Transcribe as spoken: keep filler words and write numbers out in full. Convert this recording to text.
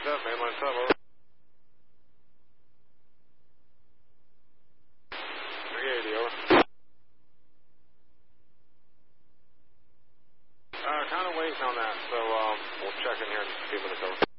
up, mainline sub, over. three eighty, over. Uh, kind of waiting on that, so um, we'll check in here in just a few minutes, over.